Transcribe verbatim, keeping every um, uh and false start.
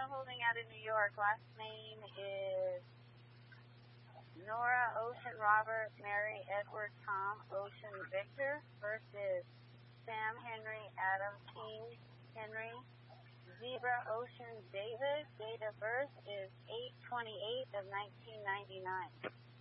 Romeo holding out of New York. Last name is Nora, Ocean, Robert, Mary, Edward, Tom, Ocean, Victor. First is Sam, Henry, Adam, King, Henry, Zebra, Ocean, David. Date of birth is eight twenty-eight of nineteen ninety-nine.